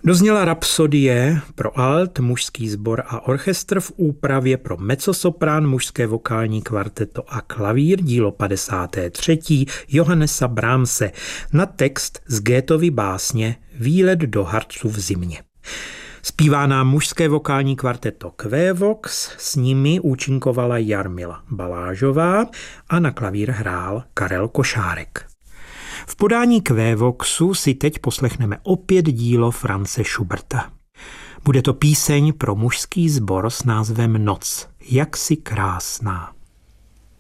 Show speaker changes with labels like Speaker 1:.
Speaker 1: Dozněla rapsodie pro alt, mužský sbor a orchestr v úpravě pro mezzosoprán, mužské vokální kvarteto a klavír, dílo 53. Johannesa Brahmse na text z Goethovy básně Výlet do Harcu v zimě. Zpívá nám mužské vokální kvarteto Quevox, s nimi účinkovala Jarmila Balážová a na klavír hrál Karel Košárek. V podání Quevoxu si teď poslechneme opět dílo Franze Schuberta. Bude to píseň pro mužský sbor s názvem Noc, jaksi krásná.